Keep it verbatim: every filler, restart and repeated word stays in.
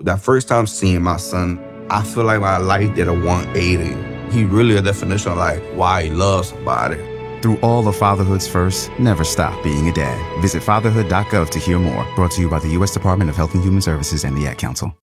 That first time seeing my son, I feel like my life did a one eighty. He really a definition of like why he loves somebody. Through all of fatherhood's firsts, never stop being a dad. Visit fatherhood dot gov to hear more. Brought to you by the U S Department of Health and Human Services and the Ad Council.